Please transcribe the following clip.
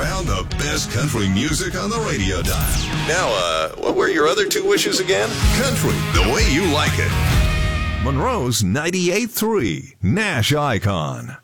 found the best country music on the radio dial. Now, what were your other two wishes again? Country, the way you like it. Monroe's 98.3 Nash Icon.